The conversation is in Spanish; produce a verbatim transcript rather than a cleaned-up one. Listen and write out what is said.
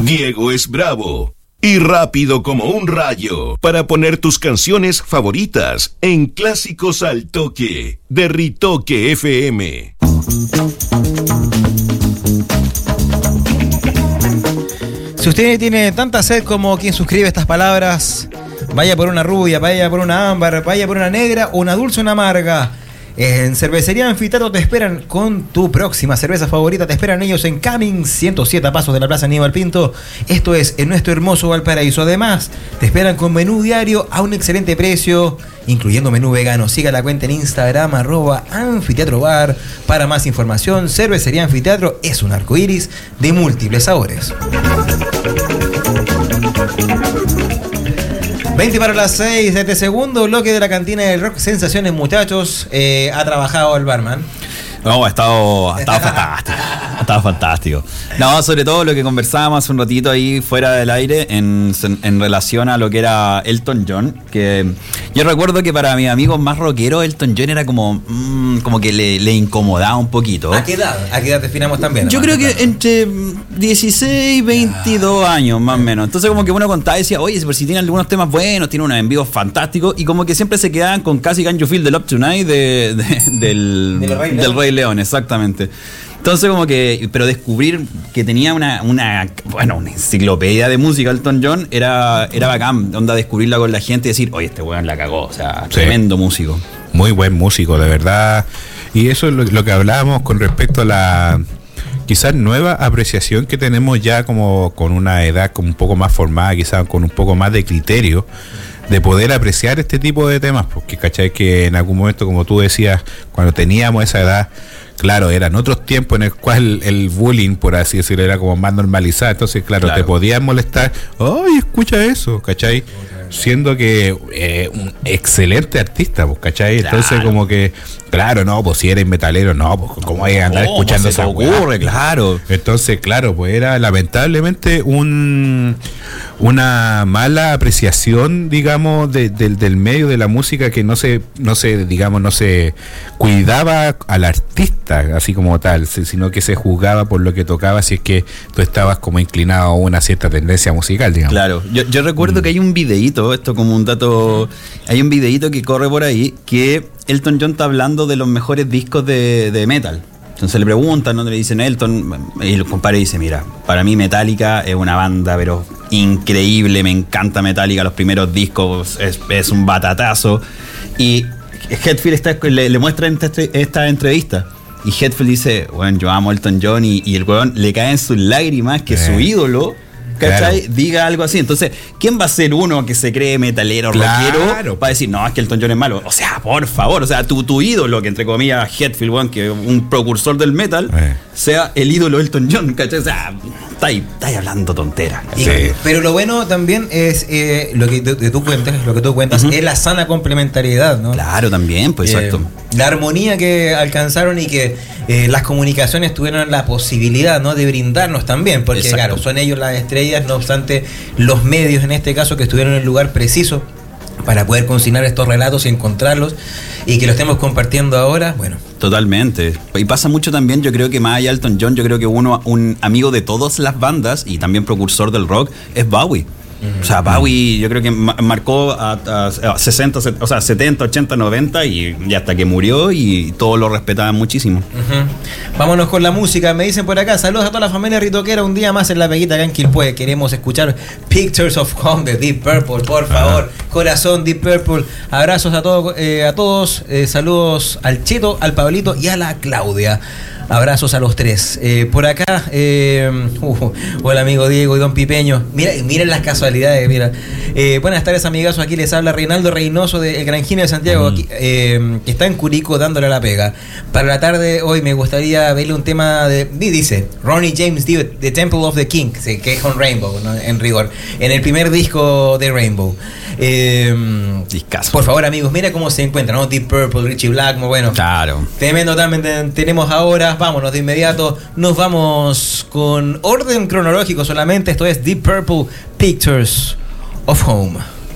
Diego es bravo y rápido como un rayo para poner tus canciones favoritas en Clásicos al Toque de Ritoque F M. Si usted tiene tanta sed como quien suscribe estas palabras, vaya por una rubia, vaya por una ámbar, vaya por una negra o una dulce o una amarga. En Cervecería Anfiteatro te esperan con tu próxima cerveza favorita. Te esperan ellos en Cummings, ciento siete a pasos de la Plaza Aníbal Pinto. Esto es en nuestro hermoso Valparaíso. Además, te esperan con menú diario a un excelente precio, incluyendo menú vegano. Siga la cuenta en Instagram, arroba Anfiteatro Bar. Para más información, Cervecería Anfiteatro es un arcoíris de múltiples sabores. veinte para las seis de este segundo bloque de la cantina del rock. Sensaciones, muchachos. Eh, ha trabajado el barman. No, ha estado, ha estado fantástico. Ha estado fantástico. No, sobre todo lo que conversábamos hace un ratito ahí fuera del aire en, en relación a lo que era Elton John. Que yo recuerdo que para mis amigos más rockeros, Elton John era como, mmm, como que le, le incomodaba un poquito. ¿A qué edad? ¿A qué edad te definamos también? Yo creo que claro, entre dieciséis y veintidós ah, años, más o menos. Entonces como que uno contaba y decía, oye, pero si tiene algunos temas buenos, tiene unos envíos fantásticos, y como que siempre se quedaban con casi Can You Feel the Love Tonight de, de, del, del, Rey del Rey León, exactamente. Entonces como que, pero descubrir que tenía una, una bueno, una enciclopedia de música Elton John era, era bacán, onda descubrirla con la gente y decir, oye, este weón la cagó, o sea, sí, tremendo músico. Muy buen músico, de verdad. Y eso es lo, lo que hablábamos con respecto a la quizás nueva apreciación que tenemos ya como con una edad como un poco más formada, quizás con un poco más de criterio, de poder apreciar este tipo de temas, porque cachai que en algún momento, como tú decías, cuando teníamos esa edad, claro, eran otros tiempos en el cual el bullying, por así decirlo, era como más normalizado. Entonces, claro, claro, te podían molestar. ¡Ay, escucha eso! ¿Cachai? Siendo que eh, un excelente artista, pues, ¿cachai? Claro. Entonces, como que, claro, no, pues si eres metalero, no, pues cómo hay que andar oh, escuchando esa ocurre, claro. Entonces, claro, pues era lamentablemente un una mala apreciación, digamos, de, de, del medio de la música, que no se, no se, digamos, no se cuidaba al artista así como tal, sino que se juzgaba por lo que tocaba, si es que tú estabas como inclinado a una cierta tendencia musical, digamos. Claro, yo, yo recuerdo mm. que hay un videíto, esto como un dato, hay un videíto que corre por ahí, que Elton John está hablando de los mejores discos de, de metal. Entonces le preguntan, ¿no? Le dicen Elton, y el compadre dice, mira, para mí Metallica es una banda, pero increíble, me encanta Metallica, los primeros discos, es, es un batatazo. Y Hetfield está, le, le muestra esta, esta entrevista, y Hetfield dice, bueno, yo amo a Elton John, y, y el weón le caen sus lágrimas que eh. su ídolo, ¿cachai? Claro. Diga algo así. Entonces, ¿quién va a ser uno que se cree metalero, claro, rockero, para decir, no, es que Elton John es malo? O sea, por favor, o sea, tu, tu ídolo, que entre comillas, Hetfield, bueno, que es un precursor del metal, eh. sea el ídolo Elton John, ¿cachai? O sea, está ahí, está ahí hablando tontera. Sí. Pero lo bueno también es eh, lo que de, tú cuentas, lo que tú cuentas, uh-huh, es la sana complementariedad, ¿no? Claro, también, pues, eh, exacto. La armonía que alcanzaron y que eh, las comunicaciones tuvieron la posibilidad, ¿no?, de brindarnos también, porque exacto, claro, son ellos las estrellas, no obstante los medios en este caso que estuvieron en el lugar preciso para poder consignar estos relatos y encontrarlos, y que lo estemos compartiendo ahora, bueno. Totalmente. Y pasa mucho también, yo creo que más allá de Elton John, yo creo que uno, un amigo de todas las bandas y también precursor del rock, es Bowie. O sea, Bowie yo creo que marcó a, a, a sesenta, o sea, setenta, ochenta, noventa y, y hasta que murió, y todos lo respetaban muchísimo. Uh-huh. Vámonos con la música. Me dicen por acá, saludos a toda la familia ritoquera, un día más en la peguita acá en Quilpué. Queremos escuchar Pictures of Home de Deep Purple, por favor. Ah. Corazón Deep Purple. Abrazos a todos, eh, a todos. Eh, saludos al Cheto, al Pablito y a la Claudia. Abrazos a los tres. Eh, por acá, eh, uh, hola amigo Diego y don Pipeño. Mira, miren las casualidades, mira. Eh, buenas tardes, amigazos. Aquí les habla Reinaldo Reynoso de El Granjino de Santiago, mm. aquí, eh, que está en Curicó dándole la pega. Para la tarde hoy me gustaría verle un tema de, dice, Ronnie James Dio, The Temple of the King, que es con Rainbow, ¿no?, en rigor, en el primer disco de Rainbow. Eh, por favor, amigos, mira cómo se encuentra, ¿no? Deep Purple, Richie Blackmore, bueno, claro, tremendo también tenemos ahora. Vámonos de inmediato, nos vamos con orden cronológico solamente. Esto es Deep Purple, Pictures of Home.